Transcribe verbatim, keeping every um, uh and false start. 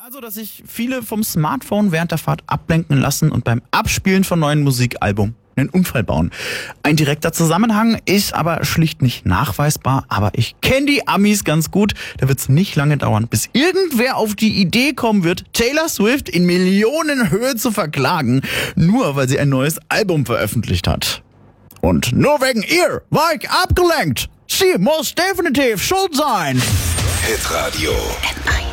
Also, dass sich viele vom Smartphone während der Fahrt ablenken lassen und beim Abspielen von neuen Musikalbum einen Unfall bauen. Ein direkter Zusammenhang ist aber schlicht nicht nachweisbar, aber ich kenne die Amis ganz gut. Da wird's nicht lange dauern, bis irgendwer auf die Idee kommen wird, Taylor Swift in Millionenhöhe zu verklagen, nur weil sie ein neues Album veröffentlicht hat. Und nur wegen ihr war ich abgelenkt. Sie muss definitiv schuld sein. Hitradio N eins